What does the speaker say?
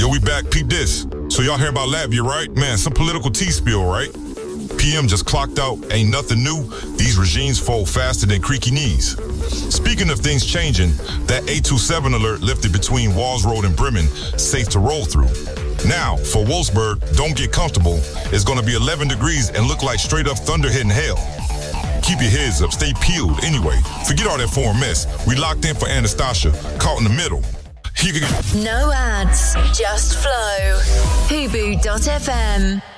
we back. Peep this. So y'all hear about Latvia, right? Man, some political tea spill, right? PM just clocked out. Ain't nothing new. These regimes fold faster than creaky knees. Speaking of things changing, that 827 alert lifted between Walls Road and Bremen, safe to roll through. Now, for Wolfsburg, don't get comfortable. It's going to be 11 degrees and look like straight up thunder hitting hell. Keep your heads up. Stay peeled. Anyway, forget all that foreign mess. We locked in for Anastasia, caught in the middle. No ads, just flow. Hubu.fm.